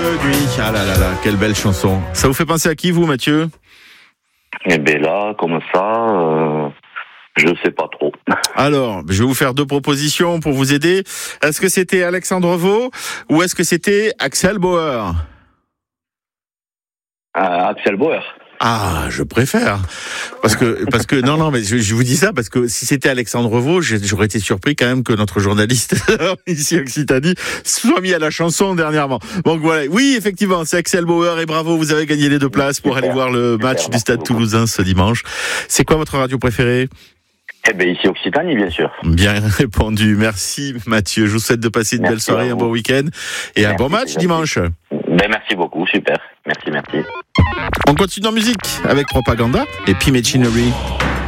nuit. Ah là là là, quelle belle chanson. Ça vous fait penser à qui, vous, Mathieu ? Eh bien là, comme ça, je sais pas trop. Alors, je vais vous faire 2 propositions pour vous aider. Est-ce que c'était Alexandre Vaux ou est-ce que c'était Axel Bauer ? Axel Bauer. Ah, je préfère. Parce que non, mais je vous dis ça parce que si c'était Alexandre Vaux, j'aurais été surpris quand même que notre journaliste ici Occitanie soit mis à la chanson dernièrement. Donc voilà, oui, effectivement, c'est Axel Bauer et bravo, vous avez gagné les 2 places pour aller voir le match du Stade Toulousain ce dimanche. C'est quoi votre radio préférée ? Eh bien, ici Occitanie, bien sûr. Bien répondu. Merci, Mathieu. Je vous souhaite de passer une belle soirée, un bon week-end et un bon match dimanche. Ben, merci beaucoup, super. Merci. On continue en musique avec Propaganda et P. Machinery.